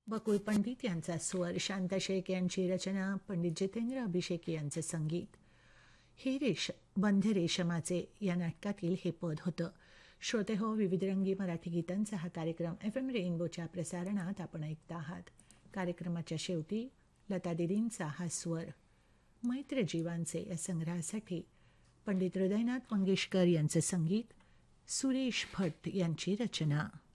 बकुळ पंडित यांचा स्वर, शांता शेख यांची रचना, पंडित जितेंद्र अभिषेकी यांचे संगीत. हे बंध रेशमाचे या नाटकातील हे पद होतं. श्रोते हो, विविधरंगी मराठी गीतांचा हा कार्यक्रम FM रेनबोच्या प्रसारणात आपण ऐकता आहात. कार्यक्रमाच्या शेवटी लता दिदींचा हा स्वर, मैत्र जीवांचे या संग्रहासाठी पंडित हृदयनाथ मंगेशकर यांचे संगीत, सुरेश भट यांची रचना.